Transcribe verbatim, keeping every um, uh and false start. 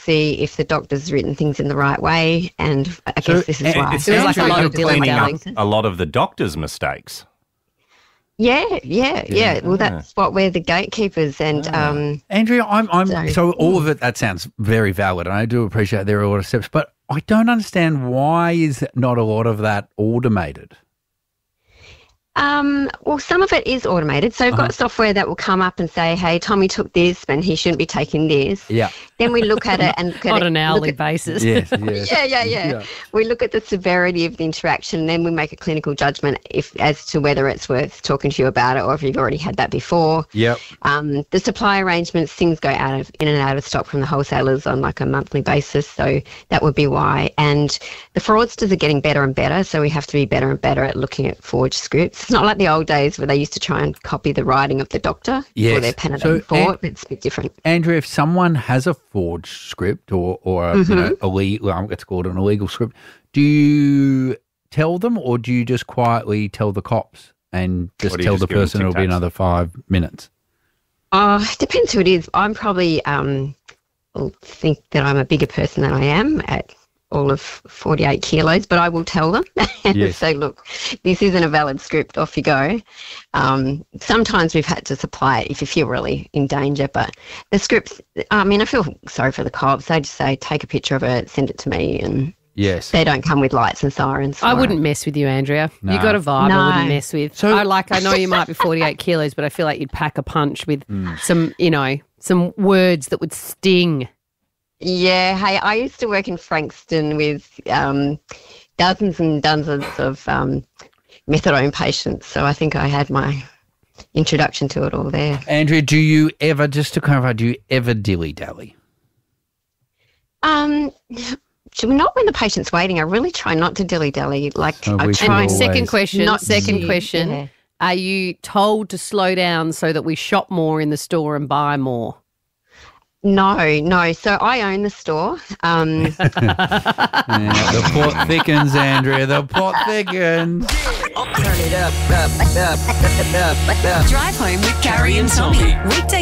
see if the doctor's written things in the right way, and I So, guess this is and why. it sounds like a lot of you're cleaning up dilly-dallying. a lot of the doctor's mistakes. Yeah, yeah, yeah. Yeah. Well, that's what we're the gatekeepers, and Ah. um, Andrea, I'm, I'm So- so all of it. That sounds very valid, and I do appreciate there are a lot of steps, but I don't understand why is not a lot of that automated. Um, well, some of it is automated. So we've Uh-huh. got software that will come up and say, hey, Tommy took this and he shouldn't be taking this. Yeah. Then we look at it and look at On it, an look hourly at- basis. Yes, yes. Yeah, yeah, yeah, Yeah. We look at the severity of the interaction, and then we make a clinical judgment if as to whether it's worth talking to you about it or if you've already had that before. Yep. Um, the supply arrangements, things go out of in and out of stock from the wholesalers on like a monthly basis, so that would be why. And the fraudsters are getting better and better, so we have to be better and better at looking at forged scripts. It's not like the old days where they used to try and copy the writing of the doctor Yes. or their Panadol So, for. and- It's a bit different. Andrea, if someone has a forged script or or a, you know, illegal, well, it's called an illegal script, do you tell them or do you just quietly tell the cops and just Or do you tell just the give them person it'll be Tic Tacs? another five minutes? Uh, it depends who it is. I'm probably um, will think that I'm a bigger person than I am at all of forty-eight kilos, but I will tell them and Yes. say, look, this isn't a valid script, off you go. Um, sometimes we've had to supply it if you feel really in danger, but the scripts, I mean, I feel sorry for the cops. They just say, take a picture of it, send it to me, and Yes. they don't come with lights and sirens. I for wouldn't it. mess with you, Andrea. No. You got a vibe I No. wouldn't mess with. So- I like. I know you might be forty-eight kilos, but I feel like you'd pack a punch with some, you know, some words that would sting. Yeah, hey, I used to work in Frankston with um, dozens and dozens of um, methadone patients, so I think I had my introduction to it all there. Andrea, do you ever, just to clarify, do you ever dilly-dally? Um, not when the patient's waiting. I really try not to dilly-dally. Like, So I we try should and Second always- question. Not second to- question. yeah. Are you told to slow down so that we shop more in the store and buy more? No, no. So I own the store. Um, Yeah, the plot thickens, Andrea. The plot thickens. Drive home with Carrie and Tommy. Weekday